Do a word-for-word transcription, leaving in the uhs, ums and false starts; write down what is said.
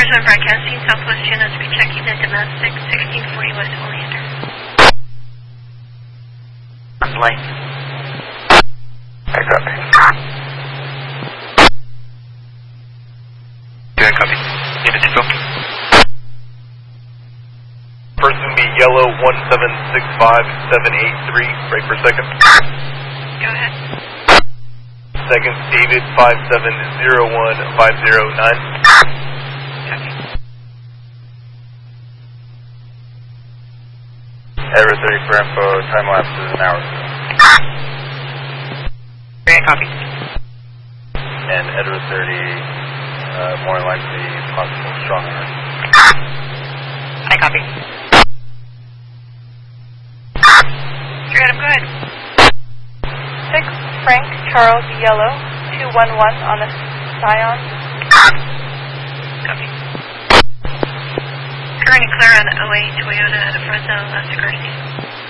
First one broadcasting, Southwest Junos rechecking the domestic, sixteen forty West Oleander. Light. I copy. Yeah, I copy. Unity fill. Person be yellow one seven six five seven eight three, right per second. Go ahead. Second, David five seven zero one five zero nine. Copy. Edward thirty for info, time lapse is an hour. Grant copy. And Edward thirty, uh, more likely possible stronger. I copy. Grant, I'm good. six, Frank, Charles, Yellow, two one one on the Scion. Copy. Current and clear on the oh eight Toyota out of Fresno, Las Garcia.